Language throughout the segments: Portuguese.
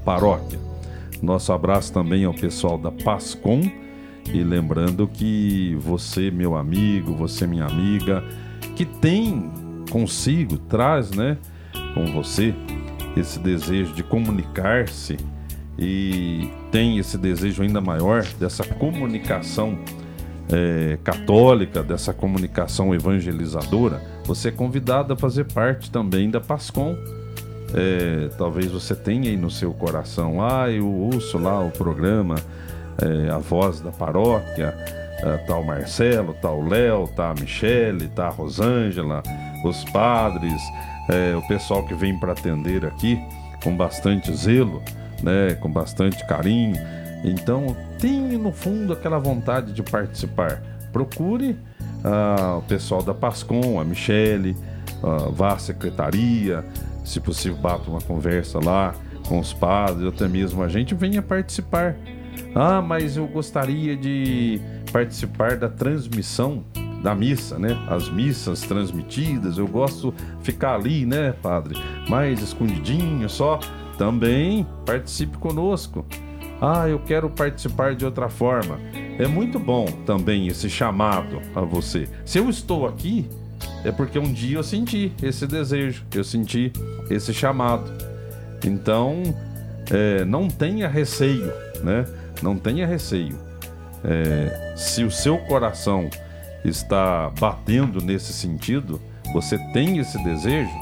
paróquia. Nosso abraço também ao pessoal da Pascom. E lembrando que você, meu amigo, você, minha amiga, que tem consigo, traz, né, com você esse desejo de comunicar-se e tem esse desejo ainda maior dessa comunicação católica, dessa comunicação evangelizadora, você é convidado a fazer parte também da Pascom. Talvez você tenha aí no seu coração, eu ouço lá o programa, a voz da paróquia, tá o Marcelo, tá o Léo, tá a Michele, tá a Rosângela, os padres, o pessoal que vem para atender aqui com bastante zelo, né, com bastante carinho. Então, tem no fundo aquela vontade de participar. Procure o pessoal da Pascom, a Michele, vá à secretaria, se possível bata uma conversa lá com os padres, até mesmo a gente venha participar. Mas eu gostaria de participar da transmissão da missa, né? As missas transmitidas, eu gosto de ficar ali, né, padre? Mais escondidinho só. Também participe conosco. Eu quero participar de outra forma. É muito bom também esse chamado a você. Se eu estou aqui, é porque um dia eu senti esse desejo, eu senti esse chamado. Então, não tenha receio, né? Não tenha receio. Se o seu coração está batendo nesse sentido, você tem esse desejo,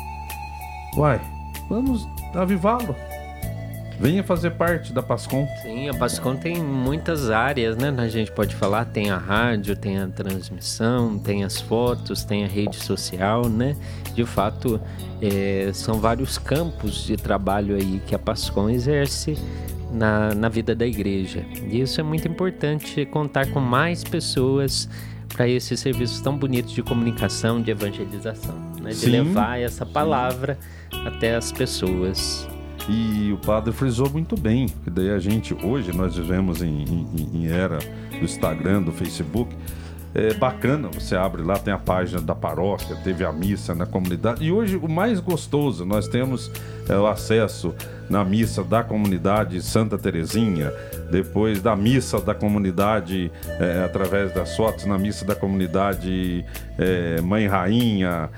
vamos avivá-lo. Venha fazer parte da Pascom. Sim, a Pascom tem muitas áreas, né? A gente pode falar, tem a rádio, tem a transmissão, tem as fotos, tem a rede social, né? De fato, são vários campos de trabalho aí que a Pascom exerce na vida da igreja. E isso é muito importante, contar com mais pessoas para esses serviços tão bonitos de comunicação, de evangelização, né? De levar essa palavra até as pessoas. E o padre frisou muito bem, que daí hoje nós vivemos em era do Instagram, do Facebook. É bacana, você abre lá, tem a página da paróquia, teve a missa na comunidade. E hoje o mais gostoso, nós temos o acesso na missa da comunidade Santa Terezinha, depois da missa da comunidade, através das fotos, na missa da comunidade Mãe Rainha,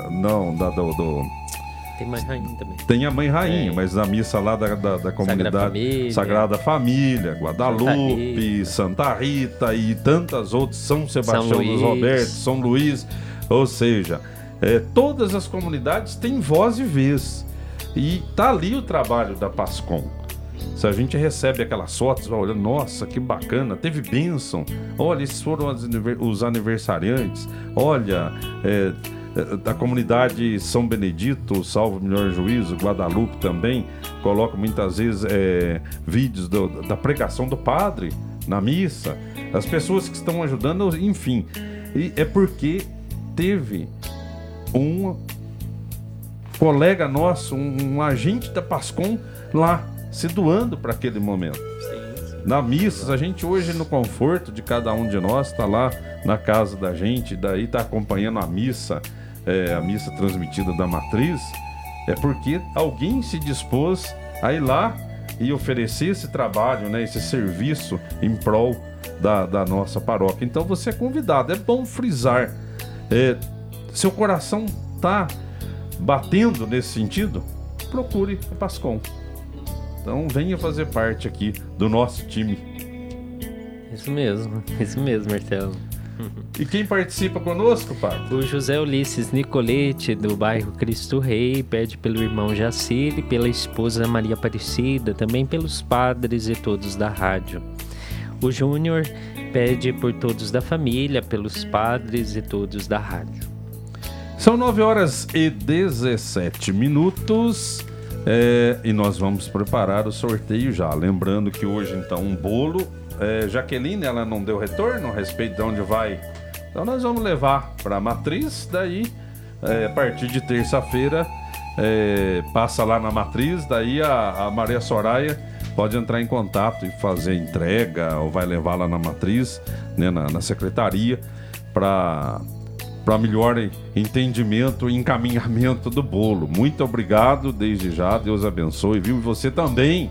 Tem Mãe Rainha também. Tem a Mãe Rainha, mas na missa lá da comunidade Sagrada Família, Guadalupe, Santa Rita e tantas outras, São Sebastião dos Robertos, São Luís, ou seja, todas as comunidades têm voz e vez. E tá ali o trabalho da Pascom. Se a gente recebe aquelas fotos, olha, nossa, que bacana, teve bênção, olha, esses foram os aniversariantes, olha, da comunidade São Benedito, salvo o melhor juízo, Guadalupe também, coloca muitas vezes vídeos da pregação do padre na missa, as pessoas que estão ajudando, enfim. E é porque teve um colega nosso, um agente da Pascom lá, se doando para aquele momento. Sim. Na missa, a gente hoje no conforto de cada um de nós, está lá na casa da gente, daí está acompanhando a missa transmitida da matriz, é porque alguém se dispôs a ir lá e oferecer esse trabalho, né, esse serviço em prol da nossa paróquia. Então você é convidado, é bom frisar, seu coração está batendo nesse sentido, procure a Pascom. Então venha fazer parte aqui do nosso time. Isso mesmo, Marcelo. E quem participa conosco, padre? O José Ulisses Nicolete, do bairro Cristo Rei, pede pelo irmão Jacir, pela esposa Maria Aparecida, também pelos padres e todos da rádio. O Júnior pede por todos da família, pelos padres e todos da rádio. São 9h17 e nós vamos preparar o sorteio já. Lembrando que hoje, então, um bolo. Jaqueline, ela não deu retorno a respeito de onde vai. Então nós vamos levar para a matriz. Daí, a partir de terça-feira, passa lá na matriz. Daí a Maria Soraya pode entrar em contato e fazer entrega, ou vai levar lá na matriz, né, na secretaria, para melhor entendimento e encaminhamento do bolo. Muito obrigado desde já, Deus abençoe, viu? E você também